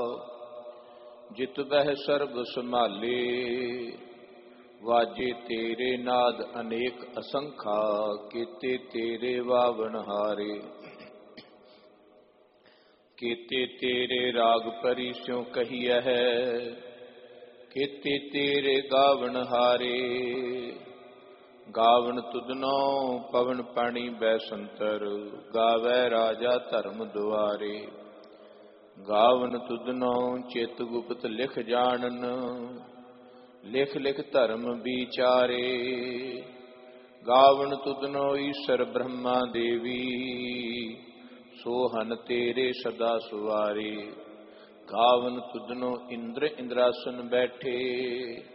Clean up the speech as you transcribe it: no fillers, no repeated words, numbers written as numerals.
ਜਿਤ ਬਹਿ ਸਰਬ ਸੰਭਾਲੇ। ਵਾਜੇ ਤੇਰੇ ਨਾਦ ਅਨੇਕ ਅਸੰਖਾ, ਕੀਤੇ ਤੇਰੇ ਵਾਵਣ ਹਾਰੇ। ਕੀਤੇ ਤੇਰੇ ਰਾਗ ਪਰੀ ਸਿਉ ਕਹੀਐ ਹੈ, ਕੀਤੇ ਤੇਰੇ ਗਾਵਣ ਹਾਰੇ। ਗਾਵਣ ਤੁਧਨੋ ਪਵਨ ਪਾਣੀ ਬੈਸੰਤਰ, ਗਾਵੈ ਰਾਜਾ ਧਰਮ ਦੁਆਰੇ। ਗਾਵਨ ਤੁਧਨੋ ਚਿਤ ਗੁਪਤ ਲਿਖ ਜਾਣਨ, ਲਿਖ ਲਿਖ ਧਰਮ ਵਿਚਾਰੇ। ਗਾਵਨ ਤੁਧਨੋ ਈਸ਼ਰ ਬ੍ਰਹਮਾ ਦੇਵੀ, ਸੋਹਨ ਤੇਰੇ ਸਦਾ ਸੁਵਾਰੇ। ਗਾਵਨ ਤੁਧਨੋ ਇੰਦਰ ਇੰਦਰਾਸਨ ਬੈਠੇ,